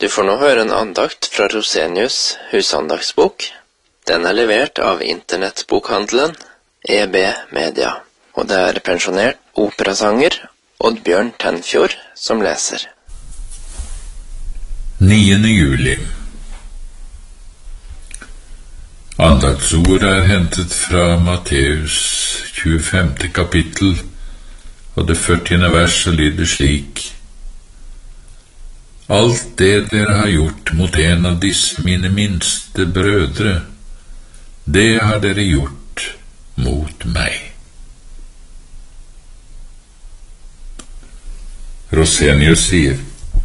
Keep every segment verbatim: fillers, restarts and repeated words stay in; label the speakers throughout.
Speaker 1: Du får nå høre en andakt fra Rosenius husandagsbok. Den er levert av internettbokhandelen E B Media, og det er pensjonert operasanger Oddbjørn Tenfjord som leser.
Speaker 2: niende juli. Andaktsord er hentet fra Matteus tjuefemte kapittel, og det førtiende verset lyder slik: Alt det dere har gjort mot en av disse mine minste brødre, det har dere gjort mot meg. Rosenius sier: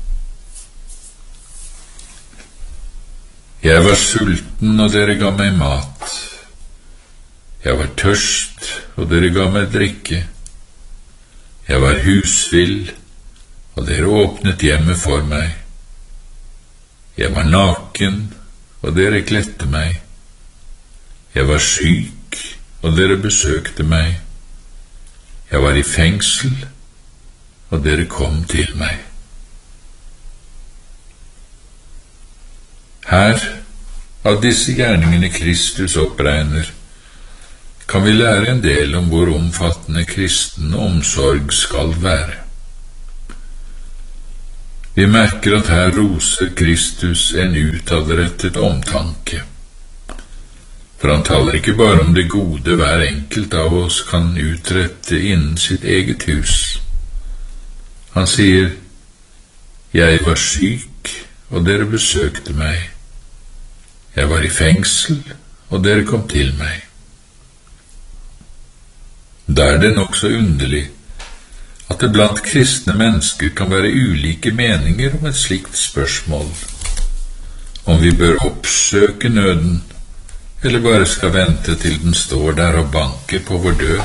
Speaker 2: Jeg var sulten, og dere ga meg mat. Jeg var tørst, og dere ga meg drikke. Jeg var husvill, og dere åpnet hjemmet for meg. Jeg var naken, og dere kledde meg. Jeg var syk, og dere besøkte meg. Jeg var i fengsel, og dere kom til meg. Her, av disse gjerningene Kristus oppregner, kan vi lære en del om hvor omfattende kristen omsorg skal være. Vi merker at her roser Kristus en utadrettet omtanke. For han taler ikke bare om det gode hver enkelt av oss kan utrette innen sitt eget hus. Han sier: Jeg var syk, og dere besøkte meg. Jeg var i fengsel, og dere kom til meg. Da er det nok så underlig at det blant kristne mennesker kan være ulike meninger om et slikt spørsmål, om vi bør oppsøke nøden, eller bare skal vente til den står der og banker på vår dør.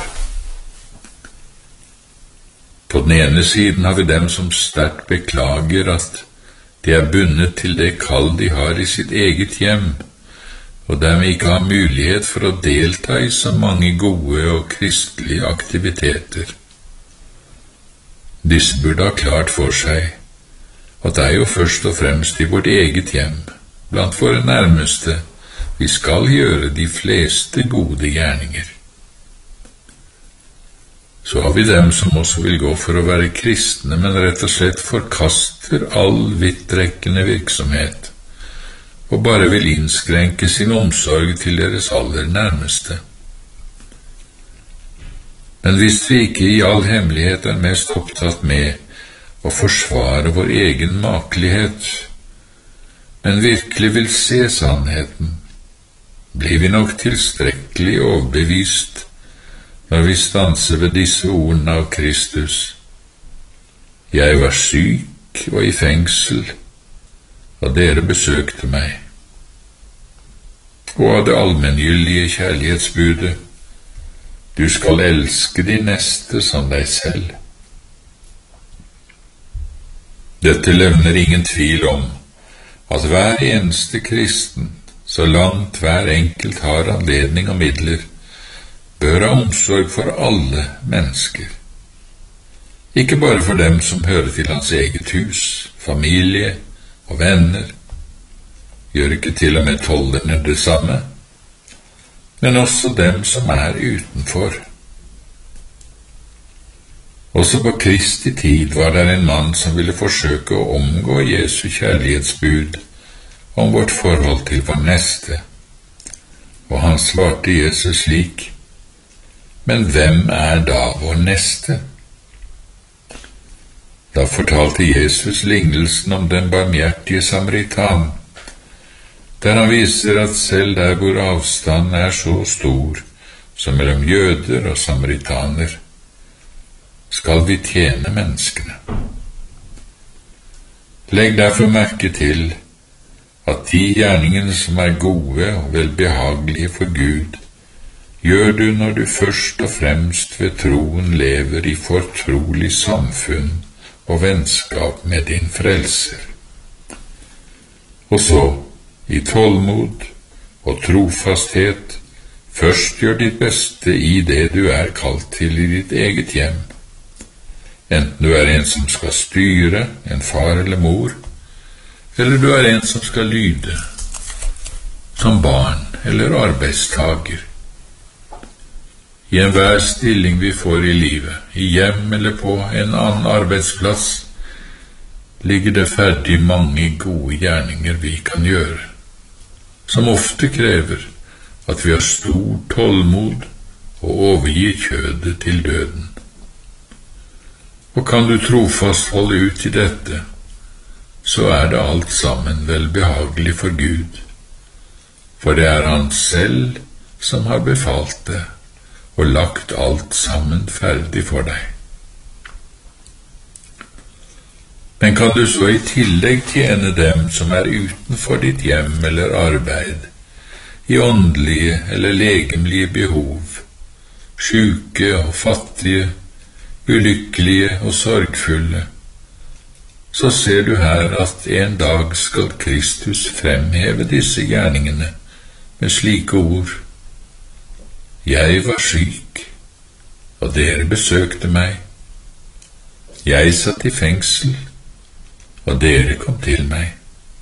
Speaker 2: På den ene siden har vi dem som sterkt beklager at de er bundet til det kall de har i sitt eget hjem, og dermed ikke har mulighet for å delta i så mange gode og kristelige aktiviteter. Disse burde ha klart for seg at det er jo først og fremst i vårt eget hjem, blant våre nærmeste, vi skal gjøre de fleste gode gjerninger. Så har vi dem som også vil gå for å være kristne, men rett og slett forkaster all vidtrekkende virksomhet, og bare vil innskrenke sin omsorg til deres aller nærmeste. Men hvis vi ikke i all hemmelighet er mest opptatt med å forsvare vår egen makelighet, men virkelig vil se sannheten, blir vi nok tilstrekkelig overbevist når vi stanser ved disse ordene av Kristus: Jeg var syk og i fengsel, og dere besøkte meg. Og av det allmenngyldige kjærlighetsbudet: Du skal elske din neste som deg selv. Dette levner ingen tvil om at hver eneste kristen, så langt hver enkelt har anledning og midler, bør ha omsorg for alle mennesker. Ikke bare for dem som hører til hans eget hus, familie og venner. Gjør ikke til og med tollerne det samme? Men også dem som er utenfor. Også på Kristi tid var det en mann som ville forsøke å omgå Jesu kjærlighetsbud om vårt forhold til vår neste, og han svarte Jesus slik: Men hvem er da vår neste? Da fortalte Jesus lignelsen om den barmhjertige samaritan, der han viser at selv der hvor avstanden er så stor som mellom jøder og samaritaner, skal vi tjene menneskene. Legg derfor merke til at de gjerningene som er gode og velbehagelige for Gud, gjør du når du først og fremst ved troen lever i fortrolig samfunn og vennskap med din frelser. Og så, i tålmod og trofasthet, først gjør ditt beste i det du er kalt til i ditt eget hjem, enten du er en som skal styre, en far eller mor, eller du er en som skal lyde, som barn eller arbeidstager. I enhver stilling vi får i livet, i hjem eller på en annen arbeidsplass, ligger det ferdig mange gode gjerninger vi kan gjøre, som ofte krever at vi har stor tålmod og overgir kjødet til døden. Og kan du trofast holde ut i dette, så er det alt sammen velbehagelig for Gud, for det er Han selv som har befalt det og lagt alt sammen ferdig for deg. Men kan du så i tillegg tjene dem som er utenfor ditt hjem eller arbeid, i åndelige eller legemlige behov, syke og fattige, ulykkelige og sorgfulle, så ser du her at en dag skal Kristus fremheve disse gjerningene med slike ord: Jeg var syk, og dere besøkte meg. Jeg satt i fengsel, og dere kom til meg.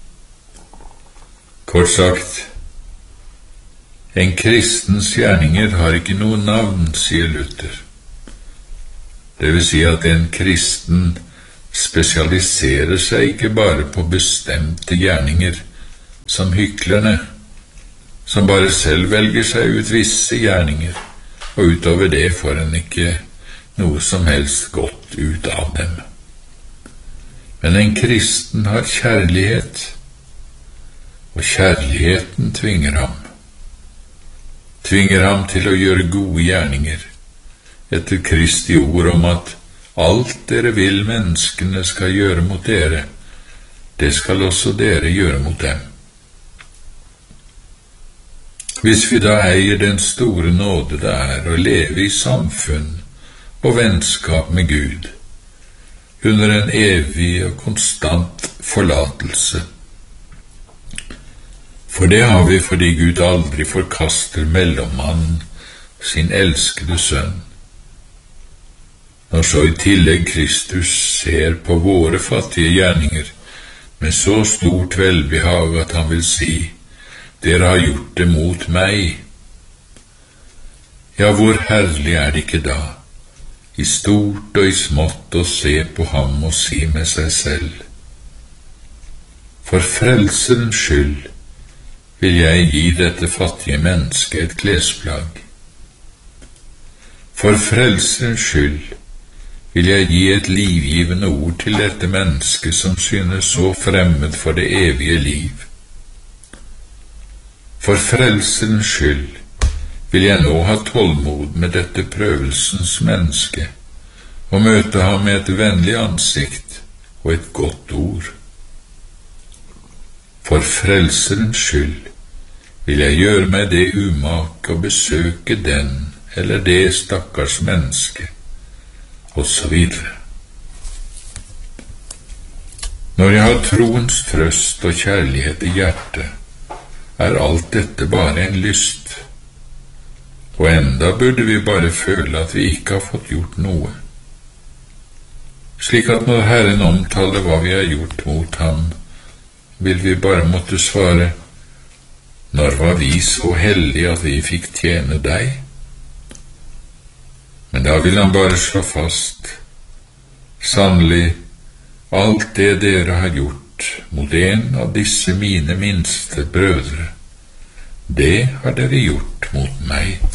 Speaker 2: Kort sagt, en kristens gjerninger har ikke noe navn, sier Luther. Det vil si at en kristen spesialiserer seg ikke bare på bestemte gjerninger, som hyklerne, som bare selv velger seg ut visse gjerninger, og utover det får en ikke noe som helst godt ut av dem. Men en kristen har kjærlighet, og kjærligheten tvinger ham. Tvinger ham til å gjøre gode gjerninger, etter Kristi ord om at alt dere vil menneskene skal gjøre mot dere, det skal også dere gjøre mot dem. Hvis vi da eier den store nåde det er å leve i samfunn og vennskap med Gud, under en evig og konstant forlatelse. For det har vi fordi Gud aldri forkaster mellommannen, sin elskede sønn. Når så i tillegg Kristus ser på våre fattige gjerninger med så stort velbehag at han vil si: Dere har gjort det mot meg. Ja, hvor herlig er det ikke da, i stort og i smått, å se på ham og si med seg selv: For frelserens skyld vil jeg gi dette fattige mennesket et klesplagg. For frelserens skyld vil jeg gi et livgivende ord til dette mennesket som synes så fremmed for det evige liv. For frelserens skyld vil jeg nå ha tålmod med dette prøvelsens menneske, og møte ham med et vennlig ansikt og et godt ord. For frelserens skyld vil jeg gjøre meg det umak å besøke den eller det stakkars menneske, og så videre. Når jeg har troens trøst og kjærlighet i hjertet, er alt dette bare en lyst, og enda burde vi bare føle at vi ikke har fått gjort noe. Slik at når Herren omtaler hva vi har gjort mot ham, vil vi bare måtte svare: Når var vi så heldige at vi fikk tjene deg? Men da vil han bare slå fast: Sannelig, alt det dere har gjort mot en av disse mine minste brødre, det har dere gjort mot meg.